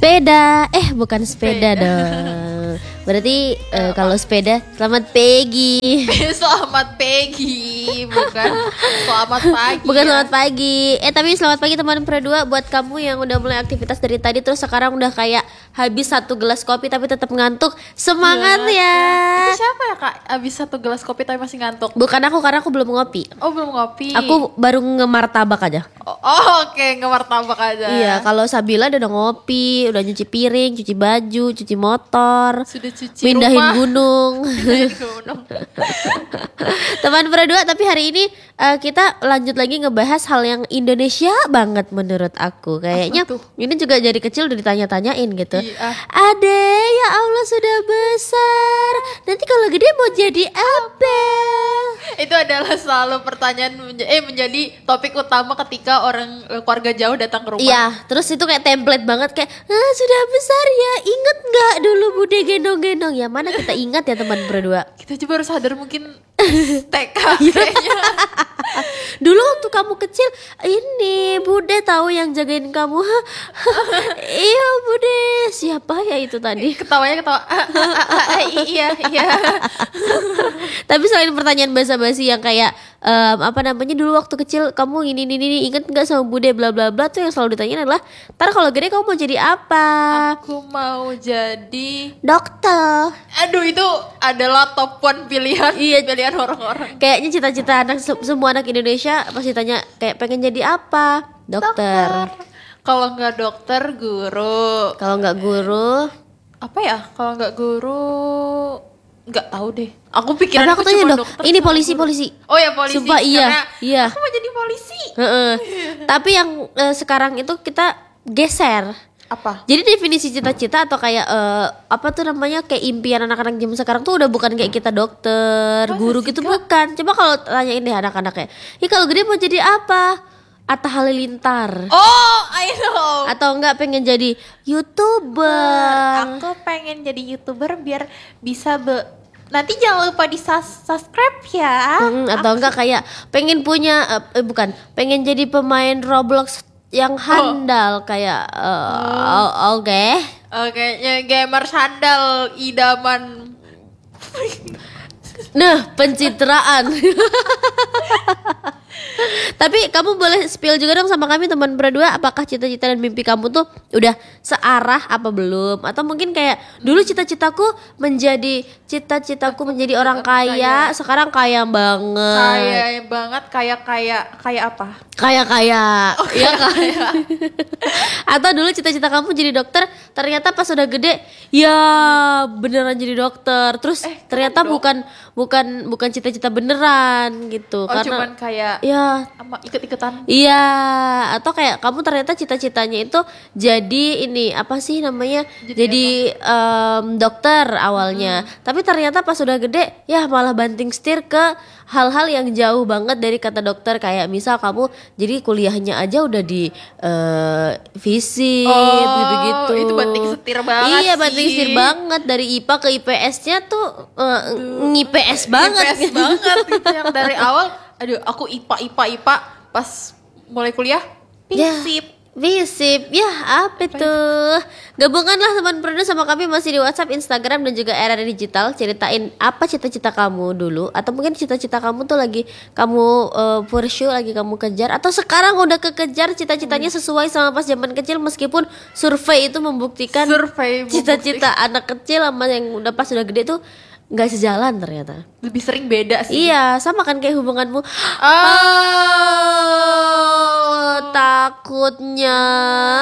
Sepeda. Bukan sepeda dong. Berarti kalau sepeda selamat pagi. Selamat pagi, bukan selamat pagi. Bukan ya. selamat pagi. Tapi selamat pagi teman Pro2 buat kamu yang udah mulai aktivitas dari tadi terus sekarang udah kayak habis 1 gelas kopi tapi tetap ngantuk. Semangat ya. Itu siapa ya Kak? Abis 1 gelas kopi tapi masih ngantuk. Bukan aku karena aku belum ngopi. Oh, belum ngopi. Aku baru ngemartabak aja. Oke, ngemartabak aja. Iya, kalau Sabila udah ngopi, udah nyuci piring, cuci baju, cuci motor, Sudah cuci pindahin rumah. gunung. Gunung. Teman Pro2, tapi hari ini kita lanjut lagi ngebahas hal yang Indonesia banget menurut aku. Kayaknya Apa tuh? ini juga dari kecil udah ditanya-tanyain gitu. Iya. Ade, ya Allah sudah besar. Nanti kalau gede mau jadi apa? Itu adalah selalu pertanyaan menjadi topik utama ketika orang keluarga jauh datang ke rumah. Iya, terus itu kayak template banget kayak sudah besar ya. Ingat nggak dulu bude gendong-gendong? Ya mana kita ingat ya teman Pro2. Kita juga baru sadar mungkin TK Iya. kayaknya. Dulu waktu kamu kecil ini bude tahu yang jagain kamu. Iya bude. Siapa ya itu tadi? Ketawanya ketawa. Iya. Tapi selain pertanyaan basa-basi yang kayak apa namanya dulu waktu kecil kamu ini inget nggak sama bude bla bla bla tuh yang selalu ditanyain adalah ntar kalau gede kamu mau jadi apa? Aku mau jadi. Dokter. Aduh, itu adalah top 1 pilihan. Iya. Pilihan orang-orang. Kayaknya cita-cita semua anak Indonesia pasti tanya kayak pengen jadi apa? Dokter. Kalau nggak dokter, guru. Kalau nggak guru, Apa ya? Kalau nggak guru, nggak tahu deh. Aku pikir tapi aku tanya dok, ini sama polisi. guru. Oh ya, polisi. Sumpah iya, Karena iya. Aku mau jadi polisi. Heeh. Tapi yang sekarang itu kita geser. Apa? Jadi definisi cita-cita atau kayak apa tuh namanya kayak impian anak-anak zaman sekarang tuh udah bukan kayak kita dokter, Masa guru sih, gitu Kak? bukan. Coba kalau tanyain deh anak-anaknya, kalau gede mau jadi apa? Atta Halilintar. Oh, I know. Atau enggak pengen jadi YouTuber. Aku pengen jadi YouTuber biar bisa nanti jangan lupa di subscribe ya. Atau enggak kayak pengen punya pengen jadi pemain Roblox yang handal kayak oke. Oke, gamer sandal idaman. Nah, pencitraan. Tapi kamu boleh spill juga dong sama kami teman Pro2, apakah cita-cita dan mimpi kamu tuh udah searah apa belum? Atau mungkin kayak dulu cita-citaku menjadi orang kaya, sekarang kaya banget. Kaya banget, kayak apa? Kaya. Oh, Ya kaya. Atau dulu cita-cita kamu jadi dokter, ternyata pas udah gede ya beneran jadi dokter. Terus ternyata bukan cita-cita beneran gitu. Oh, Karena cuman kayak ya sama ikut-ikutan. iya, atau kayak kamu ternyata cita-citanya itu jadi ini apa sih namanya? Jadi dokter awalnya. Tapi ternyata pas udah gede ya malah banting setir ke hal-hal yang jauh banget dari kata dokter, kayak misal kamu jadi kuliahnya aja udah di fisip gitu-gitu. Itu banting setir banget. Iya, banting setir banget dari IPA ke IPS-nya tuh ngips banget. IPS banget gitu yang dari awal. Aduh, aku IPA pas mulai kuliah fisip. Visip, ya apa tuh? Gabunganlah teman Pro2 sama kami masih di WhatsApp, Instagram dan juga era digital. Ceritain apa cita-cita kamu dulu, atau mungkin cita-cita kamu tuh lagi kamu pursue, lagi kamu kejar, atau sekarang udah kekejar cita-citanya sesuai sama pas zaman kecil, meskipun survei itu membuktikan cita-cita anak kecil sama yang udah pas udah gede tuh nggak sejalan ternyata. Lebih sering beda sih. Iya, sama kan kayak hubunganmu. Takutnya